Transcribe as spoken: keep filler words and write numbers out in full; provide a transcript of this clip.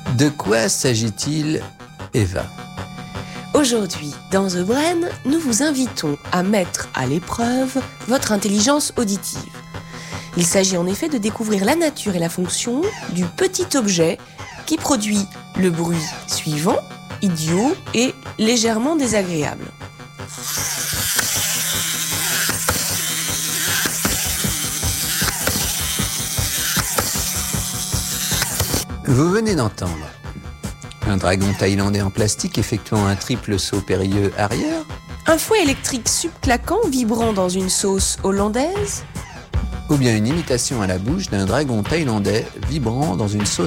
De quoi s'agit-il, Eva ? Aujourd'hui, dans The Brain, nous vous invitons à mettre à l'épreuve votre intelligence auditive. Il s'agit en effet de découvrir la nature et la fonction du petit objet qui produit le bruit suivant, idiot et légèrement désagréable. Vous venez d'entendre un dragon thaïlandais en plastique effectuant un triple saut périlleux arrière, Un fouet électrique subclaquant vibrant dans une sauce hollandaise, ou bien une imitation à la bouche d'un dragon thaïlandais vibrant dans une sauce